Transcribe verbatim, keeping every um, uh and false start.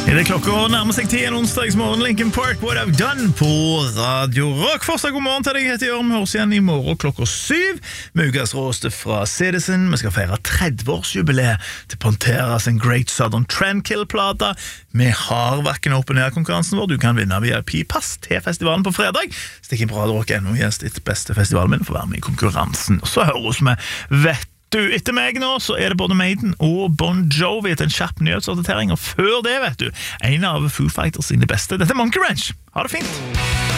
I det klokka nærmer seg ti en onsdagsmorgen, Linkin Park, What I've Done på Radio Rock. Fortsatt god morgen til deg, heter Jørgen. Vi høres igjen i morgen klokka syv. Med ukas råste fra Citizen. Vi skal feire tretti-årsjubileet til Pantera sin Great Southern Trendkill-plata. Vi har hverken Open Air-konkurransen vår. Du kan vinne V I P-pass til festivalen på fredag. Stikk inn på Radio Rock ennå, gjest ditt beste festivalmin for å være med i konkurransen. Og så høres vi vett. Du, etter meg nå, så er det både Maiden og Bon Jovi til en kjapp nyhetsoppdatering, og før det, vet du, en av Foo Fighters sine beste. Dette er Monkey Ranch. Ha det fint!